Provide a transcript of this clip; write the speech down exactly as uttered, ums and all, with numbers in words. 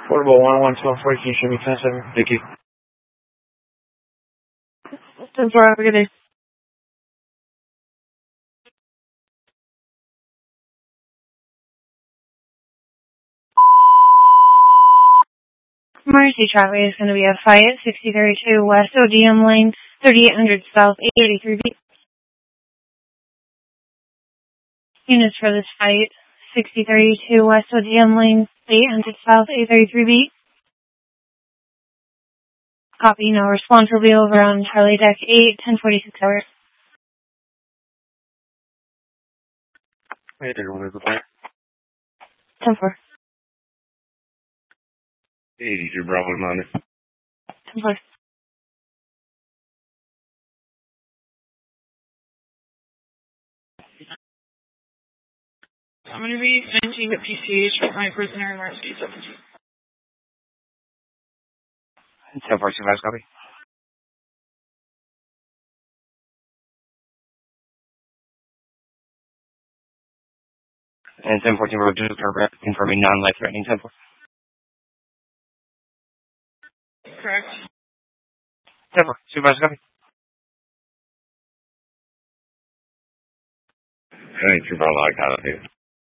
Portable one one twelve forty, can you show me ten seven? Thank you. ten four, have a good day. Mercy Traffic is going to be a fight at sixty thirty-two West O D M Lane, thirty-eight hundred South, eight eighty-three B. Units for this fight, sixty thirty-two West O D M Lane, eight hundred South, eight thirty-three B. Copy, no response will be over on Charlie Deck eight, ten forty-six hours. Hey, there, what is the plan? ten four. eighty-two Bravo Mountain. ten four. I'm going to be finishing the P C H with my prisoner in Mercy. ten four, supervised, copy. And ten fourteen, we're just confirming non-life-threatening ten four. Correct. ten four, supervised, copy. Hey, two Bravo, I got it here.